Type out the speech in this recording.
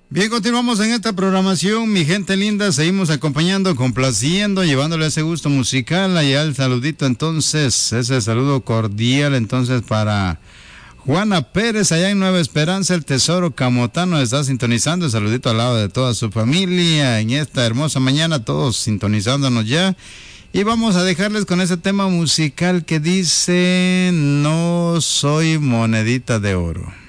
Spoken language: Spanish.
Bien, continuamos en esta programación, mi gente linda, seguimos acompañando, complaciendo, llevándole ese gusto musical, allá el saludito entonces, ese saludo cordial entonces para Juana Pérez, allá en Nueva Esperanza, el Tesoro Camotano está sintonizando, el saludito al lado de toda su familia, en esta hermosa mañana, todos sintonizándonos ya, y vamos a dejarles con ese tema musical que dice, no soy monedita de oro.